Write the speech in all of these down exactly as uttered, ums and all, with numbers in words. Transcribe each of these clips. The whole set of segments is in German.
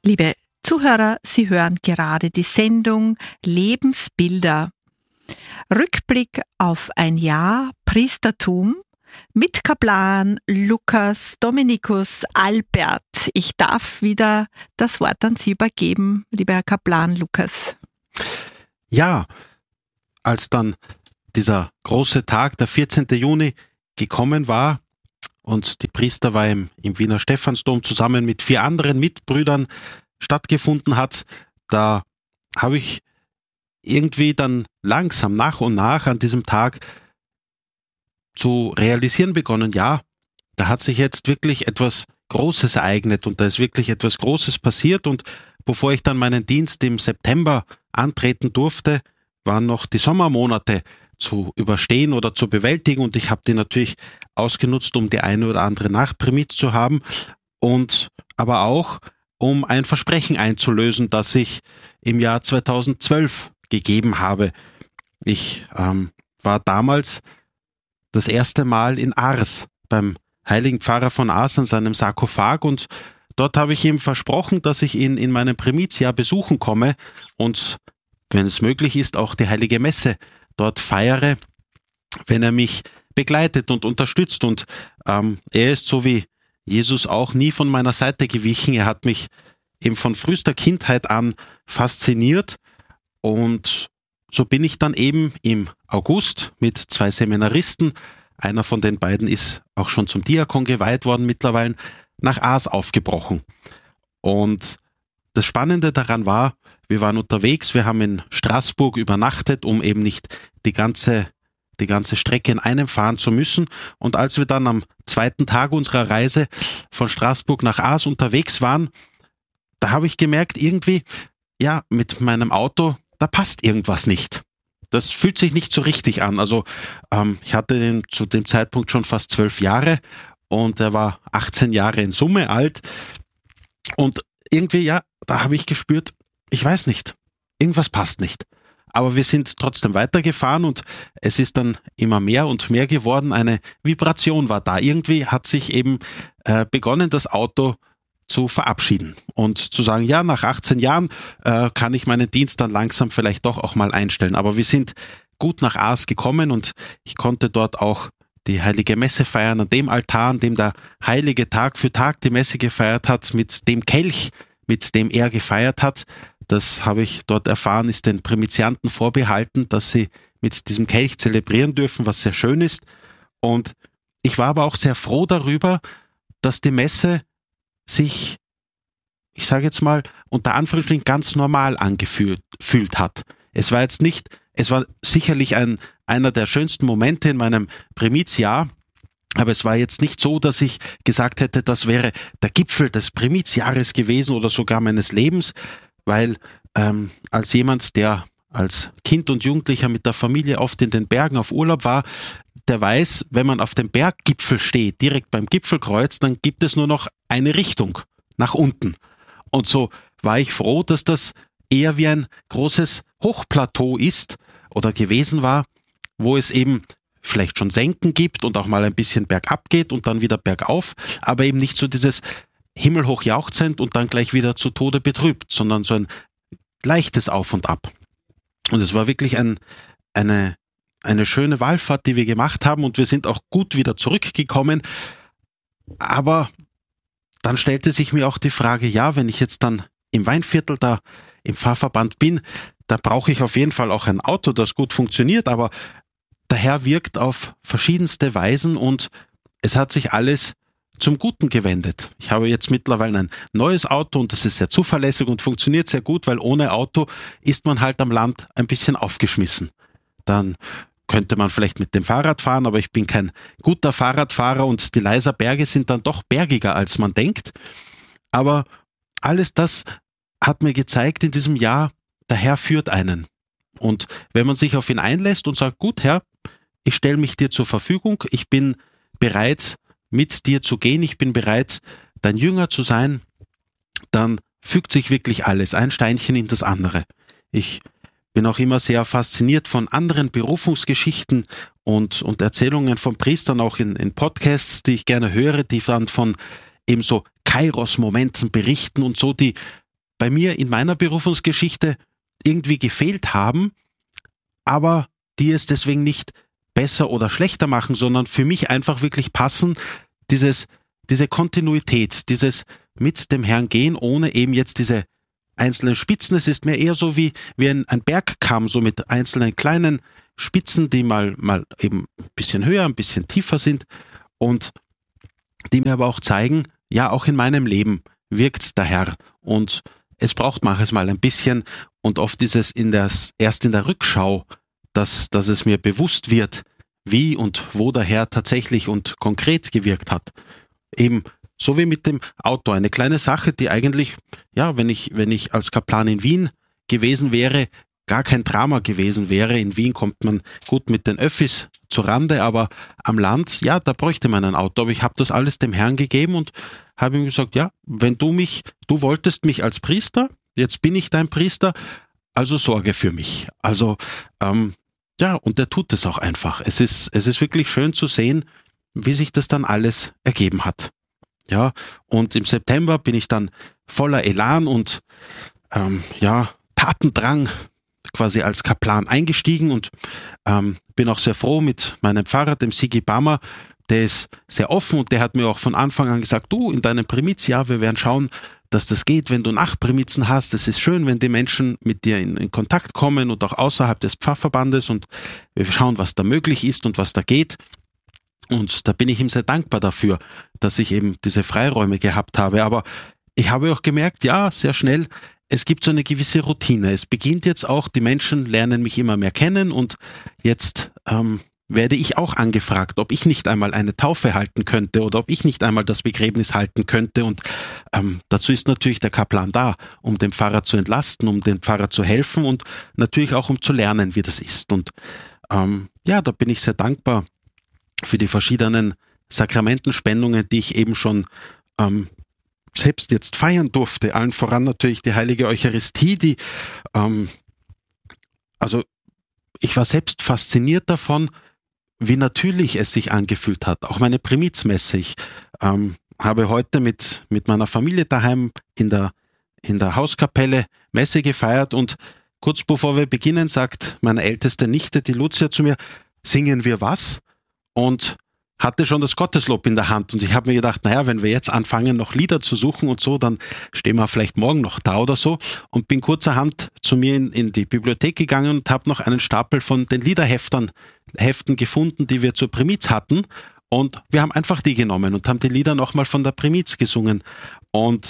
Liebe Zuhörer, Sie hören gerade die Sendung Lebensbilder. Rückblick auf ein Jahr Priestertum mit Kaplan Lukas Dominikus Albert. Ich darf wieder das Wort an Sie übergeben, lieber Herr Kaplan Lukas. Ja, als dann dieser große Tag, der vierzehnten Juni, gekommen war und die Priesterweihe im, im Wiener Stephansdom zusammen mit vier anderen Mitbrüdern stattgefunden hat, da habe ich irgendwie dann langsam nach und nach an diesem Tag zu realisieren begonnen, ja, da hat sich jetzt wirklich etwas Großes ereignet und da ist wirklich etwas Großes passiert, und bevor ich dann meinen Dienst im September antreten durfte, waren noch die Sommermonate zu überstehen oder zu bewältigen, und ich habe die natürlich ausgenutzt, um die eine oder andere Nachprimiz zu haben und aber auch um ein Versprechen einzulösen, das ich im Jahr zweitausendzwölf gegeben habe. Ich ähm, war damals das erste Mal in Ars beim heiligen Pfarrer von Ars an seinem Sarkophag, und dort habe ich ihm versprochen, dass ich ihn in meinem Primizjahr besuchen komme und, wenn es möglich ist, auch die heilige Messe dort feiere, wenn er mich begleitet und unterstützt. Und ähm, er ist so wie Jesus auch nie von meiner Seite gewichen. Er hat mich eben von frühester Kindheit an fasziniert, und so bin ich dann eben im August mit zwei Seminaristen, einer von den beiden ist auch schon zum Diakon geweiht worden mittlerweile, nach Ars aufgebrochen. Und das Spannende daran war, wir waren unterwegs, wir haben in Straßburg übernachtet, um eben nicht die ganze, die ganze Strecke in einem fahren zu müssen. Und als wir dann am zweiten Tag unserer Reise von Straßburg nach Ars unterwegs waren, da habe ich gemerkt, irgendwie, ja, mit meinem Auto, da passt irgendwas nicht. Das fühlt sich nicht so richtig an. Also ähm, ich hatte den zu dem Zeitpunkt schon fast zwölf Jahre und er war achtzehn Jahre in Summe alt. Und irgendwie, ja, da habe ich gespürt, ich weiß nicht, irgendwas passt nicht. Aber wir sind trotzdem weitergefahren und es ist dann immer mehr und mehr geworden. Eine Vibration war da. Irgendwie hat sich eben äh, begonnen, das Auto zu verabschieden und zu sagen, ja, nach achtzehn Jahren äh, kann ich meinen Dienst dann langsam vielleicht doch auch mal einstellen. Aber wir sind gut nach Ars gekommen und ich konnte dort auch die heilige Messe feiern, an dem Altar, an dem der Heilige Tag für Tag die Messe gefeiert hat, mit dem Kelch, mit dem er gefeiert hat. Das habe ich dort erfahren, ist den Primizianten vorbehalten, dass sie mit diesem Kelch zelebrieren dürfen, was sehr schön ist. Und ich war aber auch sehr froh darüber, dass die Messe sich, ich sage jetzt mal, unter Anführungsstrichen ganz normal angefühlt fühlt hat. Es war jetzt nicht, es war sicherlich ein, einer der schönsten Momente in meinem Primizjahr, aber es war jetzt nicht so, dass ich gesagt hätte, das wäre der Gipfel des Primizjahres gewesen oder sogar meines Lebens, weil ähm, als jemand, der als Kind und Jugendlicher mit der Familie oft in den Bergen auf Urlaub war, der weiß, wenn man auf dem Berggipfel steht, direkt beim Gipfelkreuz, dann gibt es nur noch eine Richtung, nach unten. Und so war ich froh, dass das eher wie ein großes Hochplateau ist oder gewesen war, wo es eben vielleicht schon Senken gibt und auch mal ein bisschen bergab geht und dann wieder bergauf, aber eben nicht so dieses himmelhoch jauchzend und dann gleich wieder zu Tode betrübt, sondern so ein leichtes Auf und Ab. Und es war wirklich ein, eine Eine schöne Wallfahrt, die wir gemacht haben, und wir sind auch gut wieder zurückgekommen. Aber dann stellte sich mir auch die Frage, ja, wenn ich jetzt dann im Weinviertel da im Pfarrverband bin, da brauche ich auf jeden Fall auch ein Auto, das gut funktioniert, aber der Herr wirkt auf verschiedenste Weisen und es hat sich alles zum Guten gewendet. Ich habe jetzt mittlerweile ein neues Auto und das ist sehr zuverlässig und funktioniert sehr gut, weil ohne Auto ist man halt am Land ein bisschen aufgeschmissen. Dann könnte man vielleicht mit dem Fahrrad fahren, aber ich bin kein guter Fahrradfahrer und die Leiser Berge sind dann doch bergiger, als man denkt. Aber alles das hat mir gezeigt in diesem Jahr, der Herr führt einen. Und wenn man sich auf ihn einlässt und sagt, gut Herr, ich stelle mich dir zur Verfügung, ich bin bereit, mit dir zu gehen, ich bin bereit, dein Jünger zu sein, dann fügt sich wirklich alles, ein Steinchen in das andere. Ich bin auch immer sehr fasziniert von anderen Berufungsgeschichten und, und Erzählungen von Priestern, auch in, in Podcasts, die ich gerne höre, die dann von eben so Kairos-Momenten berichten und so, die bei mir in meiner Berufungsgeschichte irgendwie gefehlt haben, aber die es deswegen nicht besser oder schlechter machen, sondern für mich einfach wirklich passen, dieses, diese Kontinuität, dieses mit dem Herrn gehen, ohne eben jetzt diese einzelnen Spitzen. Es ist mir eher so wie, wie ein, ein Bergkamm, so mit einzelnen kleinen Spitzen, die mal, mal eben ein bisschen höher, ein bisschen tiefer sind und die mir aber auch zeigen, ja, auch in meinem Leben wirkt der Herr und es braucht manches Mal ein bisschen und oft ist es in das, erst in der Rückschau, dass, dass es mir bewusst wird, wie und wo der Herr tatsächlich und konkret gewirkt hat. Eben so wie mit dem Auto, eine kleine Sache, die eigentlich, ja, wenn ich, wenn ich als Kaplan in Wien gewesen wäre, gar kein Drama gewesen wäre. In Wien kommt man gut mit den Öffis zur Rande, aber am Land, ja, da bräuchte man ein Auto. Aber ich habe das alles dem Herrn gegeben und habe ihm gesagt, ja, wenn du mich, du wolltest mich als Priester, jetzt bin ich dein Priester, also sorge für mich. Also, ähm, ja, und er tut es auch einfach. Es ist, es ist wirklich schön zu sehen, wie sich das dann alles ergeben hat. Ja, und im September bin ich dann voller Elan und ähm, ja, Tatendrang quasi als Kaplan eingestiegen und ähm, bin auch sehr froh mit meinem Pfarrer, dem Sigi Bammer. Der ist sehr offen und der hat mir auch von Anfang an gesagt, du, in deinem Primizjahr, wir werden schauen, dass das geht, wenn du Nachprimizen hast. Es ist schön, wenn die Menschen mit dir in, in Kontakt kommen und auch außerhalb des Pfarrverbandes und wir schauen, was da möglich ist und was da geht. Und da bin ich ihm sehr dankbar dafür, dass ich eben diese Freiräume gehabt habe. Aber ich habe auch gemerkt, ja, sehr schnell, es gibt so eine gewisse Routine. Es beginnt jetzt auch, die Menschen lernen mich immer mehr kennen und jetzt ähm, werde ich auch angefragt, ob ich nicht einmal eine Taufe halten könnte oder ob ich nicht einmal das Begräbnis halten könnte. Und ähm, dazu ist natürlich der Kaplan da, um den Pfarrer zu entlasten, um dem Pfarrer zu helfen und natürlich auch um zu lernen, wie das ist. Und ähm, ja, da bin ich sehr dankbar für die verschiedenen Sakramentenspendungen, die ich eben schon ähm, selbst jetzt feiern durfte. Allen voran natürlich die heilige Eucharistie, die, ähm, also ich war selbst fasziniert davon, wie natürlich es sich angefühlt hat. Auch meine Primizmesse. Ich ähm, habe heute mit, mit meiner Familie daheim in der, in der Hauskapelle Messe gefeiert und kurz bevor wir beginnen, sagt meine älteste Nichte, die Lucia, zu mir, singen wir was? Und hatte schon das Gotteslob in der Hand und ich habe mir gedacht, naja, wenn wir jetzt anfangen, noch Lieder zu suchen und so, dann stehen wir vielleicht morgen noch da oder so und bin kurzerhand zu mir in, in die Bibliothek gegangen und habe noch einen Stapel von den Liederheftern Heften gefunden, die wir zur Primiz hatten und wir haben einfach die genommen und haben die Lieder nochmal von der Primiz gesungen und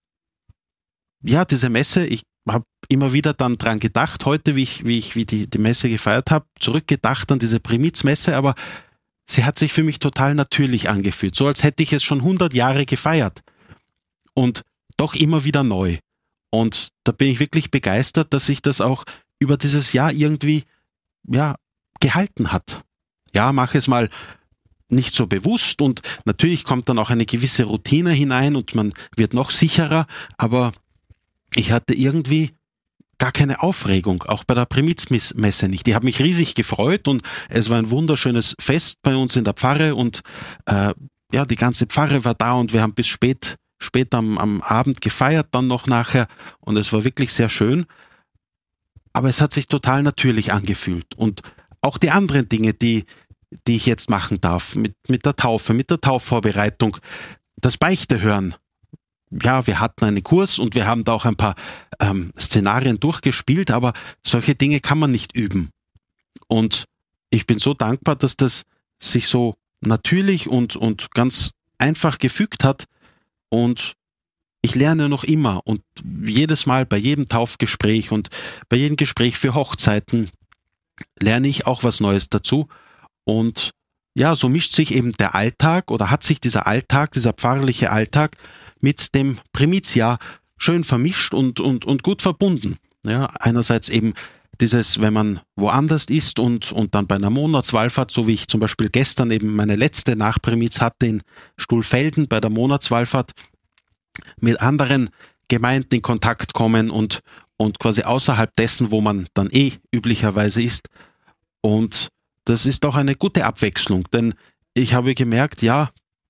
ja, diese Messe, ich habe immer wieder dann dran gedacht, heute, wie ich, wie ich wie die, die Messe gefeiert habe, zurückgedacht an diese Primizmesse, aber sie hat sich für mich total natürlich angefühlt, so als hätte ich es schon hundert Jahre gefeiert und doch immer wieder neu. Und da bin ich wirklich begeistert, dass sich das auch über dieses Jahr irgendwie ja gehalten hat. Ja, mach es mal nicht so bewusst und natürlich kommt dann auch eine gewisse Routine hinein und man wird noch sicherer, aber ich hatte irgendwie gar keine Aufregung, auch bei der Primizmesse nicht. Die hat mich riesig gefreut und es war ein wunderschönes Fest bei uns in der Pfarre und äh, ja, die ganze Pfarre war da und wir haben bis spät, spät am, am Abend gefeiert, dann noch nachher und es war wirklich sehr schön. Aber es hat sich total natürlich angefühlt und auch die anderen Dinge, die, die ich jetzt machen darf, mit, mit der Taufe, mit der Taufvorbereitung, das Beichte hören. Ja, wir hatten einen Kurs und wir haben da auch ein paar ähm, Szenarien durchgespielt, aber solche Dinge kann man nicht üben. Und ich bin so dankbar, dass das sich so natürlich und, und ganz einfach gefügt hat und ich lerne noch immer und jedes Mal bei jedem Taufgespräch und bei jedem Gespräch für Hochzeiten lerne ich auch was Neues dazu und ja, so mischt sich eben der Alltag oder hat sich dieser Alltag, dieser pfarrliche Alltag mit dem Primizjahr schön vermischt und, und, und gut verbunden. Ja, einerseits eben dieses, wenn man woanders ist und, und dann bei einer Monatswallfahrt, so wie ich zum Beispiel gestern eben meine letzte Nachprimiz hatte in Stuhlfelden bei der Monatswallfahrt, mit anderen Gemeinden in Kontakt kommen und, und quasi außerhalb dessen, wo man dann eh üblicherweise ist. Und das ist auch eine gute Abwechslung, denn ich habe gemerkt, ja,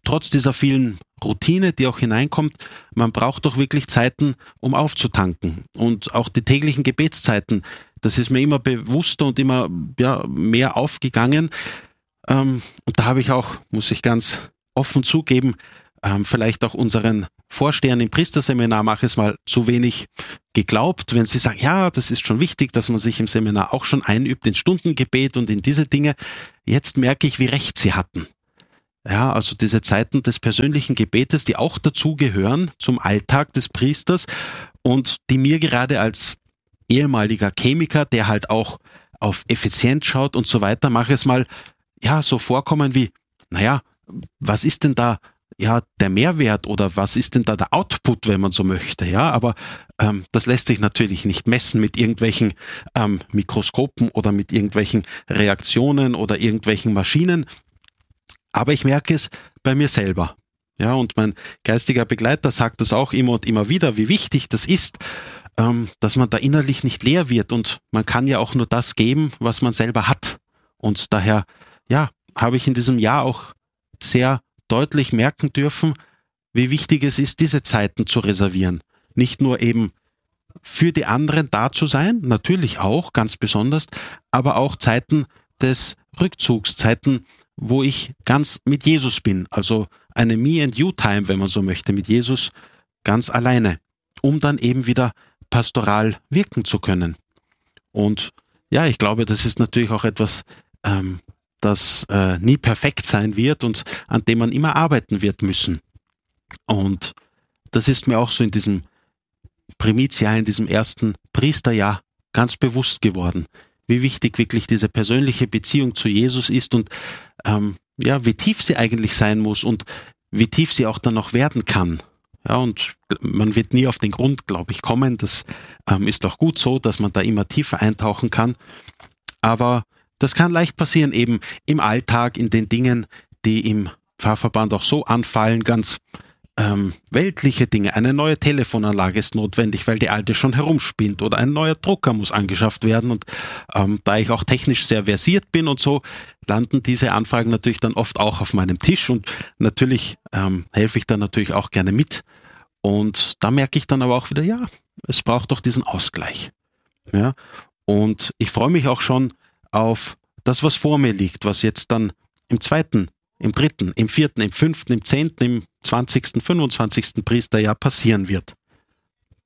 trotz dieser vielen Routine, die auch hineinkommt, man braucht doch wirklich Zeiten, um aufzutanken. Und auch die täglichen Gebetszeiten, das ist mir immer bewusster und immer ja, mehr aufgegangen. Ähm, und da habe ich auch, muss ich ganz offen zugeben, ähm, vielleicht auch unseren Vorstehern im Priesterseminar, mache ich es mal, zu wenig geglaubt, wenn sie sagen, ja, das ist schon wichtig, dass man sich im Seminar auch schon einübt in Stundengebet und in diese Dinge. Jetzt merke ich, wie recht sie hatten. Ja, also diese Zeiten des persönlichen Gebetes, die auch dazugehören zum Alltag des Priesters und die mir gerade als ehemaliger Chemiker, der halt auch auf Effizienz schaut und so weiter, mache es mal, ja, so vorkommen wie, naja, was ist denn da ja der Mehrwert oder was ist denn da der Output, wenn man so möchte, ja, aber ähm, das lässt sich natürlich nicht messen mit irgendwelchen ähm, Mikroskopen oder mit irgendwelchen Reaktionen oder irgendwelchen Maschinen, aber ich merke es bei mir selber, ja, und mein geistiger Begleiter sagt das auch immer und immer wieder, wie wichtig das ist, ähm, dass man da innerlich nicht leer wird und man kann ja auch nur das geben, was man selber hat und daher, ja, habe ich in diesem Jahr auch sehr deutlich merken dürfen, wie wichtig es ist, diese Zeiten zu reservieren. Nicht nur eben für die anderen da zu sein, natürlich auch, ganz besonders, aber auch Zeiten des Rückzugs, Zeiten, wo ich ganz mit Jesus bin, also eine Me and You Time, wenn man so möchte, mit Jesus ganz alleine, um dann eben wieder pastoral wirken zu können. Und ja, ich glaube, das ist natürlich auch etwas, ähm, das äh, nie perfekt sein wird und an dem man immer arbeiten wird müssen. Und das ist mir auch so in diesem Primizjahr, in diesem ersten Priesterjahr ganz bewusst geworden, wie wichtig wirklich diese persönliche Beziehung zu Jesus ist und ähm, ja, wie tief sie eigentlich sein muss und wie tief sie auch dann noch werden kann. Ja, und man wird nie auf den Grund, glaube ich, kommen. Das ähm, ist auch gut so, dass man da immer tiefer eintauchen kann. Aber das kann leicht passieren, eben im Alltag, in den Dingen, die im Pfarrverband auch so anfallen, ganz ähm, weltliche Dinge. Eine neue Telefonanlage ist notwendig, weil die alte schon herumspinnt oder ein neuer Drucker muss angeschafft werden. Und ähm, da ich auch technisch sehr versiert bin und so, landen diese Anfragen natürlich dann oft auch auf meinem Tisch und natürlich ähm, helfe ich dann natürlich auch gerne mit. Und da merke ich dann aber auch wieder, ja, es braucht doch diesen Ausgleich. Ja? Und ich freue mich auch schon auf das, was vor mir liegt, was jetzt dann im zweiten, im dritten, im vierten, im fünften, im zehnten, im zwanzigsten, fünfundzwanzigsten Priesterjahr passieren wird.